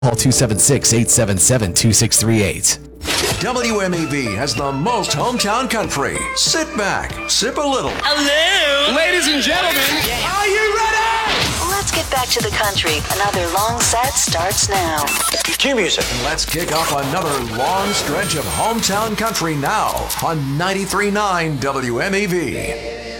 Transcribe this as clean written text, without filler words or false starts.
Call 276-877-2638. WMEV has the most hometown country. Sit back, sip a little. Hello! Ladies and gentlemen, are you ready? Let's get back to the country. Another long set starts now. Cue music. And let's kick off another long stretch of hometown country now on 93.9 WMEV.